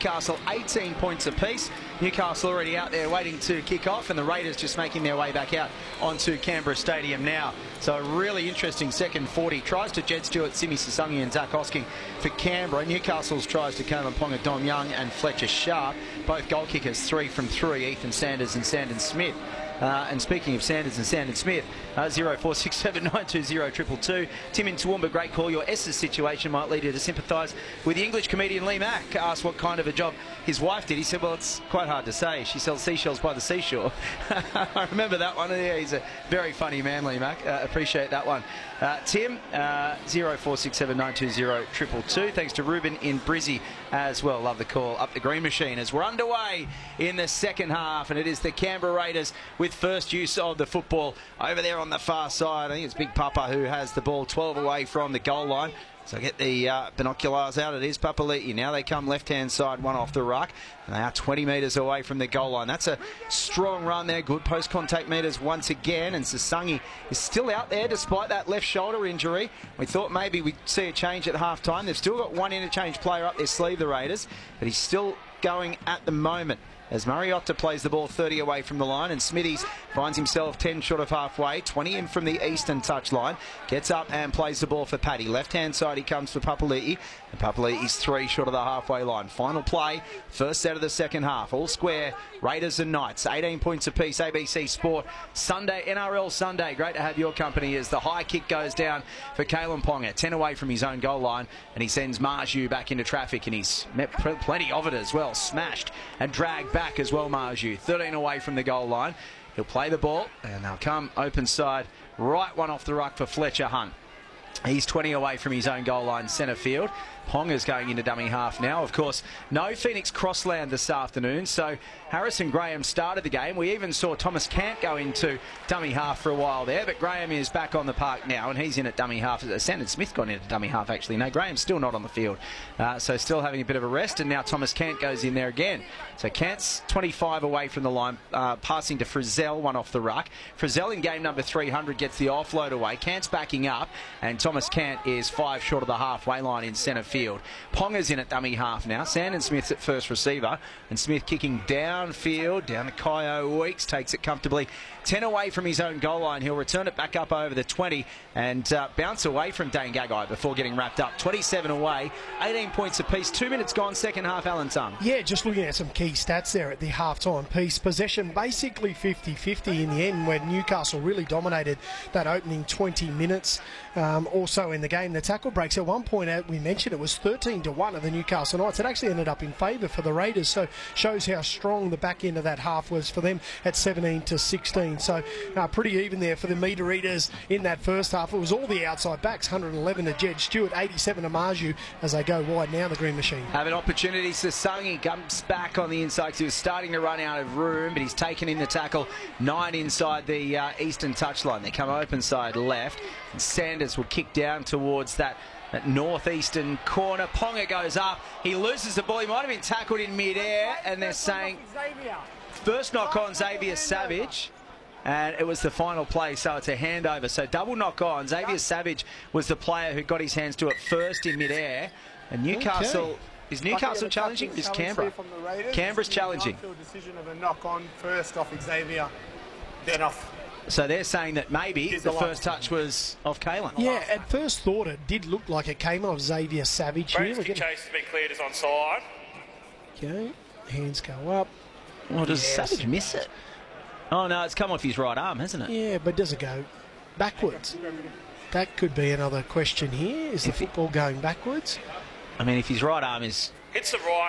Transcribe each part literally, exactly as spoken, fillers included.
Newcastle eighteen points apiece. Newcastle already out there waiting to kick off, and the Raiders just making their way back out onto Canberra Stadium now. So a really interesting second forty. Tries to Jed Stewart, Simi Sasungi and Zach Hosking for Canberra. Newcastle's tries to Kalyn Ponga, Dom Young and Fletcher Sharp. Both goal kickers three from three, Ethan Sanders and Sandon Smith. Uh, and speaking of Sanders and Sandon Smith, uh, zero four six seven nine two zero two two two. Tim in Toowoomba, great call. Your S's situation might lead you to sympathise with the English comedian Lee Mack. Asked what kind of a job his wife did. He said, well, it's quite hard to say. She sells seashells by the seashore. I remember that one. Yeah, he's a very funny man, Lee Mack. Uh, appreciate that one. Uh, Tim, uh, zero four six seven nine two zero two two two. Thanks to Ruben in Brizzy as well. Love the call. Up the green machine as we're underway in the second half, and it is the Canberra Raiders with first use of the football over there on the far side. I think it's Big Papa who has the ball twelve away from the goal line. So get the uh, binoculars out. It is Papali'i. Now they come left-hand side, one off the ruck. And they are twenty metres away from the goal line. That's a strong run there. Good post-contact metres once again. And Sasungi is still out there despite that left shoulder injury. We thought maybe we'd see a change at half-time. They've still got one interchange player up their sleeve, the Raiders. But he's still going at the moment, as Mariotta plays the ball thirty away from the line, and Smithies finds himself ten short of halfway, twenty in from the eastern touchline, gets up and plays the ball for Paddy. Left-hand side he comes for Papali'i, and Papali'i's three short of the halfway line. Final play, first set of the second half, all square, Raiders and Knights, eighteen points apiece. A B C Sport, Sunday, N R L Sunday. Great to have your company as the high kick goes down for Kalyn Ponga, ten away from his own goal line, and he sends Marju back into traffic, and he's met plenty of it as well, smashed and dragged back as well. Marju, thirteen away from the goal line. He'll play the ball, and they'll come open side, right one off the ruck for Fletcher Hunt. He's twenty away from his own goal line, centre field. Ponga's going into dummy half now. Of course, no Phoenix Crossland this afternoon, so Harrison Graham started the game. We even saw Thomas Cant go into dummy half for a while there, but Graham is back on the park now, and he's in at dummy half. Sandon Smith gone into dummy half, actually. No, Graham's still not on the field, uh, so still having a bit of a rest, and now Thomas Cant goes in there again. So Cant's twenty-five away from the line, uh, passing to Frizzell, one off the ruck. Frizzell in game number three hundred gets the offload away. Cant's backing up, and Thomas Cant is five short of the halfway line in centre field. Ponga's in at dummy half now. Sandon Smith's at first receiver, and Smith kicking downfield, down to Kyo Weeks, takes it comfortably ten away from his own goal line. He'll return it back up over the twenty and uh, bounce away from Dane Gagai before getting wrapped up. twenty-seven away, eighteen points apiece, two minutes gone, second half. Alan Tung. Yeah, just looking at some key stats there at the half-time piece. Possession basically fifty fifty in the end, when Newcastle really dominated that opening twenty minutes. Um, also in the game, the tackle breaks at one point out, we mentioned it was thirteen to one of the Newcastle Knights. It actually ended up in favour for the Raiders, so shows how strong the back end of that half was for them at seventeen to sixteen. So uh, pretty even there for the meter eaters in that first half. It was all the outside backs, one hundred eleven to Jed Stewart, eighty-seven to Marju as they go wide now, the green machine. Have an opportunity. Sasungi comes back on the inside because he was starting to run out of room, but he's taken in the tackle, nine inside the uh, eastern touchline. They come open side left, and Sanders will kick down towards that That northeastern corner. Ponga goes up. He loses the ball. He might have been tackled in mid-air, and they're saying first knock on Xavier Savage, and it was the final play, so it's a handover. So double knock on. Xavier Savage was the player who got his hands to it first in mid-air, and Newcastle... Okay. Is Newcastle challenging? Is Canberra? Canberra's challenging. Decision of a knock on first off Xavier, then off. So they're saying that maybe the first touch was off Kalyn. Yeah, at first thought it did look like it came off Xavier Savage here. Kick chase has been cleared as onside. Okay, hands go up. Well, does yes. Savage miss it? Oh no, it's come off his right arm, hasn't it? Yeah, but does it go backwards? That could be another question here. Is the if football it, going backwards? I mean, if his right arm is... Hits the right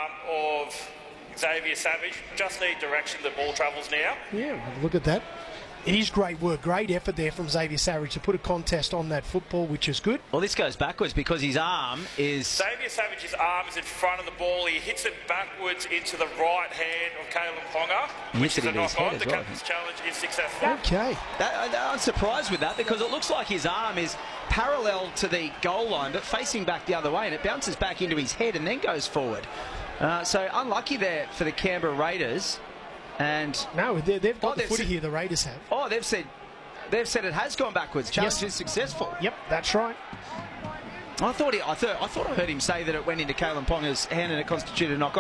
arm of Xavier Savage. Just need direction the ball travels now. Yeah, well, look at that. It is great work, great effort there from Xavier Savage to put a contest on that football, which is good. Well, this goes backwards because his arm is... Xavier Savage's arm is in front of the ball. He hits it backwards into the right hand of Kalyn Ponga, he which is a knock on. The well. captain's challenge is successful. Okay. That, I'm surprised with that because it looks like his arm is parallel to the goal line but facing back the other way, and it bounces back into his head and then goes forward. Uh, so unlucky there for the Canberra Raiders. And no, they've got oh, the they've footy said, here, the Raiders have. Oh, they've said they've said it has gone backwards. Challenge yes. is successful. Yep, that's right. I thought he, I thought I thought I heard him say that it went into Kalyn Ponga's hand and it constituted a knock on.